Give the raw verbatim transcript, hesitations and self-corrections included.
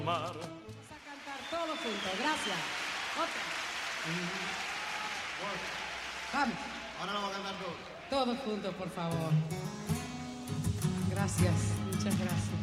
Vamos a cantar todos juntos, gracias. Otra. Vamos. Ahora lo vamos a cantar todos. Todos juntos, por favor. Gracias, muchas gracias.